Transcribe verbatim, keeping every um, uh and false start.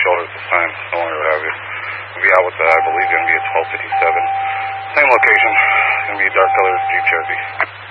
shoulder at this time, no longer what have you. We'll be out with, uh, I believe, going to be a twelve fifty-seven. Same location, going to be a dark colored Jeep Cherokee.